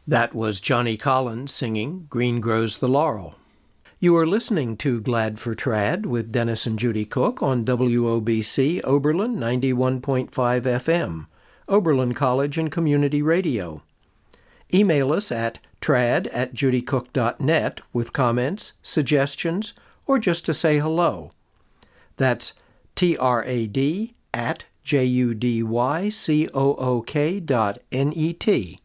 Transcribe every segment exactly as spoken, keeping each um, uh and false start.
That was Johnny Collins singing Green Grows the Laurel. You are listening to Glad for Trad with Dennis and Judy Cook on W O B C Oberlin ninety-one point five F M, Oberlin College and Community Radio. Email us at trad at judycook dot net with comments, suggestions, or just to say hello. That's T R A D at J U D Y C O O K dot N E T.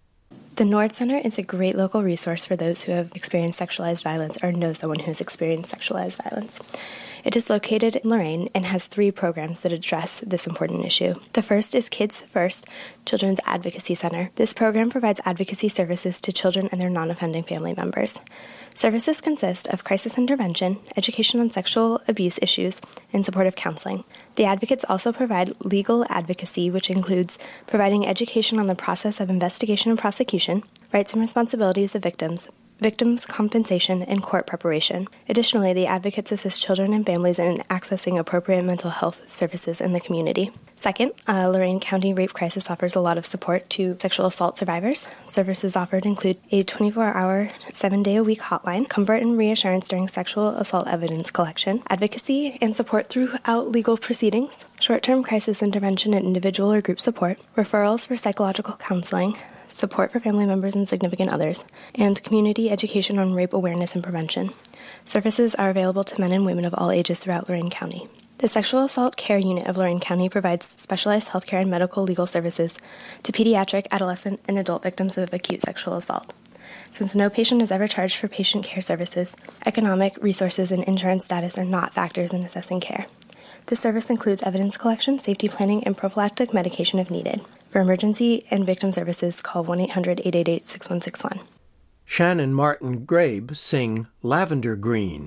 The Nord Center is a great local resource for those who have experienced sexualized violence or know someone who has experienced sexualized violence. It is located in Lorain and has three programs that address this important issue. The first is Kids First Children's Advocacy Center. This program provides advocacy services to children and their non-offending family members. Services consist of crisis intervention, education on sexual abuse issues, and supportive counseling. The advocates also provide legal advocacy, which includes providing education on the process of investigation and prosecution, rights and responsibilities of victims, victims' compensation, and court preparation. Additionally, the advocates assist children and families in accessing appropriate mental health services in the community. Second, uh, Lorain County Rape Crisis offers a lot of support to sexual assault survivors. Services offered include a twenty-four hour, seven-day-a-week hotline, comfort and reassurance during sexual assault evidence collection, advocacy and support throughout legal proceedings, short-term crisis intervention and individual or group support, referrals for psychological counseling, support for family members and significant others, and community education on rape awareness and prevention. Services are available to men and women of all ages throughout Lorain County. The Sexual Assault Care Unit of Lorain County provides specialized healthcare and medical legal services to pediatric, adolescent, and adult victims of acute sexual assault. Since no patient is ever charged for patient care services, economic, resources, and insurance status are not factors in assessing care. This service includes evidence collection, safety planning, and prophylactic medication if needed. For emergency and victim services, call one eight hundred, eight eight eight, six one six one. Shannon Martin Grabe sing Lavender Green.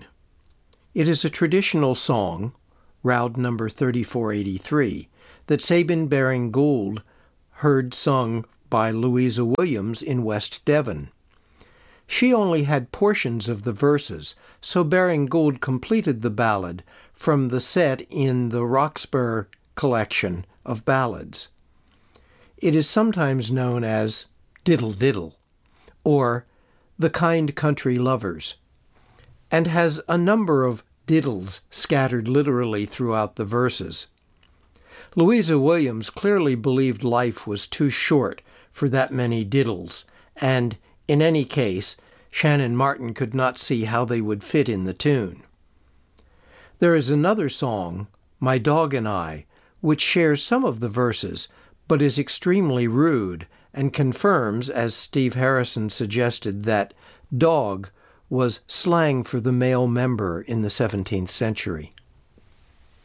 It is a traditional song, Round number thirty-four eighty-three, that Sabin Baring Gould heard sung by Louisa Williams in West Devon. She only had portions of the verses, so Baring Gould completed the ballad from the set in the Roxburgh collection of ballads. It is sometimes known as Diddle Diddle, or The Kind Country Lovers, and has a number of diddles scattered literally throughout the verses. Louisa Williams clearly believed life was too short for that many diddles, and, in any case, Shannon Martin could not see how they would fit in the tune. There is another song, My Dog and I, which shares some of the verses, but is extremely rude and confirms, as Steve Harrison suggested, that dog was slang for the male member in the seventeenth century.